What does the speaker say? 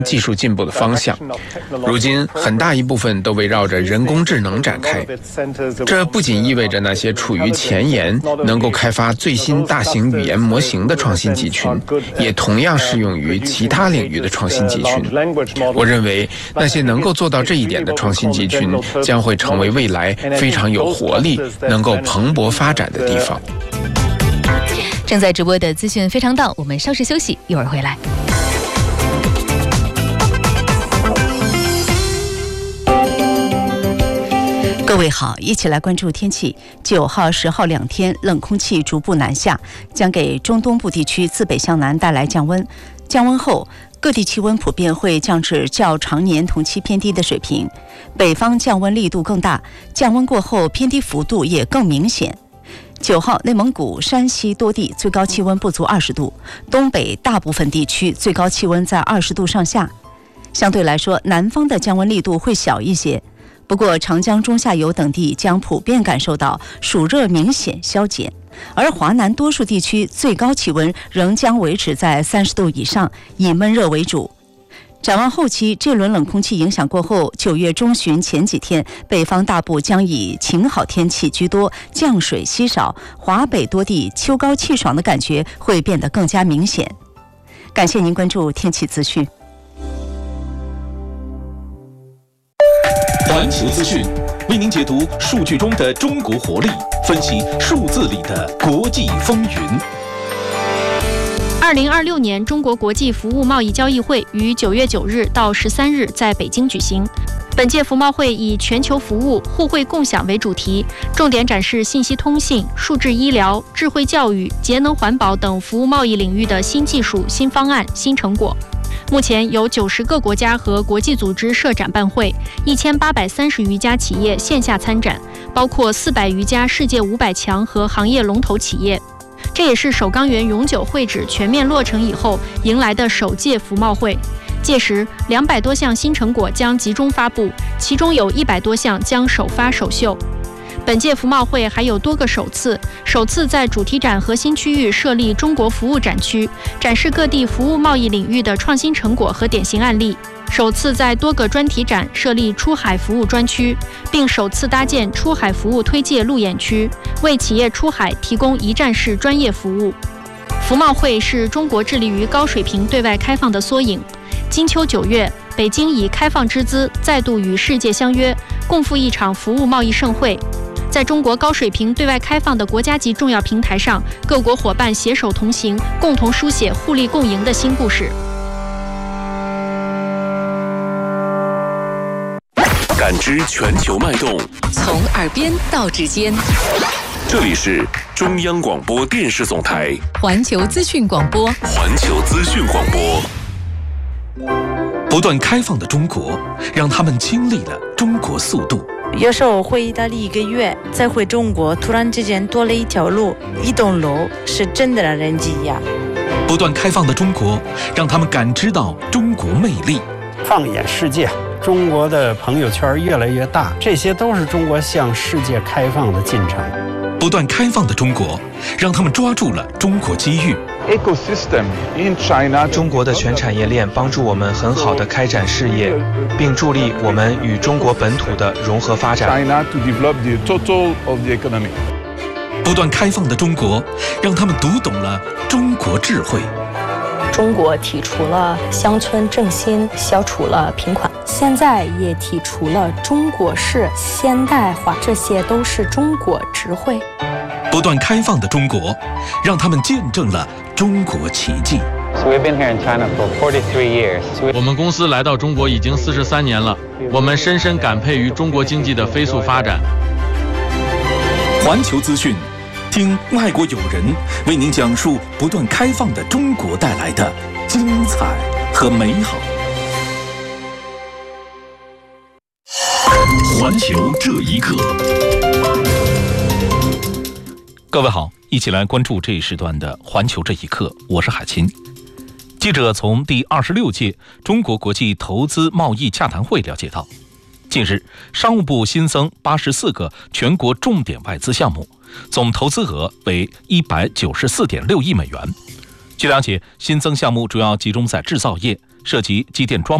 技术进步的方向，如今很大一部分都围绕着人工智能展开。这不仅意味着那些处于前沿、能够开发最新大型语言模型的创新集群，也同样适用于其他领域的创新集群。我认为，那些能够做到这一点的创新集群，将会成为未来非常有活力、能够蓬勃发展的地方。 正在直播的资讯非常道，我们稍事休息，一会儿回来。各位好，一起来关注天气。9号、10号2天，冷空气逐步南下，将给中东部地区自北向南带来降温。降温后，各地气温普遍会降至较常年同期偏低的水平，北方降温力度更大，降温过后偏低幅度也更明显。9号，内蒙古、山西多地最高气温不足20度，东北大部分地区最高气温在20度上下。相对来说，南方的降温力度会小一些。不过，长江中下游等地将普遍感受到暑热明显消减，而华南多数地区最高气温仍将维持在30度以上，以闷热为主。展望后期，这轮冷空气影响过后，9月中旬前几天，北方大部将以晴好天气居多，降水稀少，华北多地秋高气爽的感觉会变得更加明显。感谢您关注天气资讯。 环球资讯为您解读数据中的中国活力，分析数字里的国际风云。 2026年中国国际服务贸易交易会于9月9日到13日在北京举行。本届服贸会以全球服务、互惠共享为主题，重点展示信息通信、数字医疗、智慧教育、节能环保等服务贸易领域的新技术、新方案、新成果。目前有90个国家和国际组织设展办会，1830余家企业线下参展，包括400余家世界500强和行业龙头企业。这也是首钢园永久会址全面落成以后迎来的首届服贸会。届时，200多项新成果将集中发布，其中有100多项将首发首秀。本届服贸会还有多个首次在主题展核心区域设立中国服务展区，展示各地服务贸易领域的创新成果和典型案例；首次在多个专题展设立出海服务专区，并首次搭建出海服务推介路演区，为企业出海提供一站式专业服务。服贸会是中国致力于高水平对外开放的缩影。金秋9月，北京以开放之姿再度与世界相约，共赴一场服务贸易盛会。在中国高水平对外开放的国家级重要平台上，各国伙伴携手同行，共同书写互利共赢的新故事。 感知全球脉动， 从耳边到指尖。 这里是中央广播电视总台环球资讯广播。 环球资讯广播。不断开放的中国，让他们经历了中国速度。 有时候回意大利1个月，再回中国，突然之间多了一条路、一栋楼，是真的让人惊讶。 不断开放的中国，让他们感知到中国魅力。 放眼世界，中国的朋友圈越来越大，这些都是中国向世界开放的进程。 不断开放的中国，让他们抓住了中国机遇。 中国的全产业链帮助我们很好的开展事业，并助力我们与中国本土的融合发展。 不断开放的中国，让他们读懂了中国智慧。 中国提出了乡村振兴，消除了贫困，现在也提出了中国式现代化，这些都是中国智慧。 不断开放的中国，让他们见证了中国奇迹。 我们公司来到中国已经43年了，我们深深感佩于中国经济的飞速发展。 环球资讯，听外国友人为您讲述不断开放的中国带来的精彩和美好。环球这一刻。各位好，一起来关注这一时段的环球这一刻，我是海清。记者从第26届中国国际投资贸易洽谈会了解到，近日商务部新增84个全国重点外资项目，总投资额为194.6亿美元。 据了解，新增项目主要集中在制造业，涉及机电装